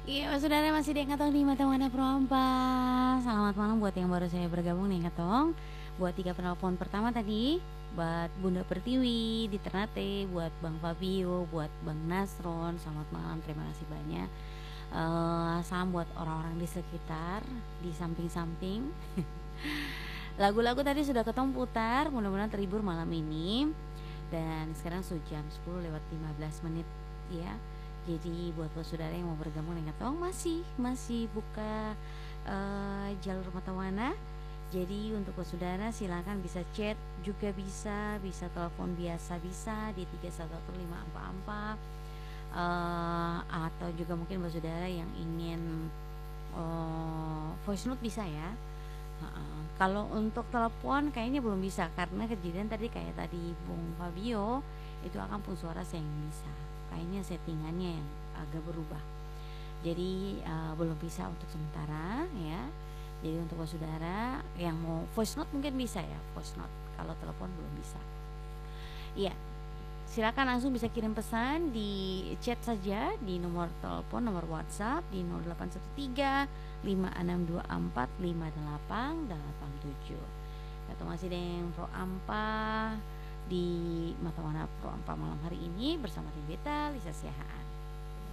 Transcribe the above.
Iya, saudara masih di Katong di Mata Wana Proampa. Selamat malam buat yang baru saya bergabung nih Katong. Buat 3 penelpon pertama tadi, buat Bunda Pertiwi di Ternate, buat Bang Fabio, buat Bang Nasron. Selamat malam, terima kasih banyak. Salam buat orang-orang di sekitar, di samping-samping. Lagu-lagu tadi sudah Ketong putar, mudah-mudahan terhibur malam ini. Dan sekarang sudah jam 10 lewat 15 menit ya. Jadi buat saudara yang mau bergabung dengan Ketong masih buka jalur Mata Wana. Jadi untuk saudara silakan bisa chat juga bisa telepon biasa bisa di 311544 atau juga mungkin buat saudara yang ingin voice note bisa ya. Kalau untuk telepon kayaknya belum bisa karena kejadian tadi kayak tadi Bung Fabio itu akan pun suara saya yang bisa. Kayaknya settingannya yang agak berubah. Jadi belum bisa untuk sementara ya. Jadi untuk saudara yang mau voice note mungkin bisa ya voice note. Kalau telepon belum bisa. Iya. Silakan langsung bisa kirim pesan di chat saja di nomor telepon nomor WhatsApp di 0813 5624 5887 atau masih dengan Pro Ampa di Mata Wana Pro Ampa malam hari ini bersama tim Beta Lisa Siahaan.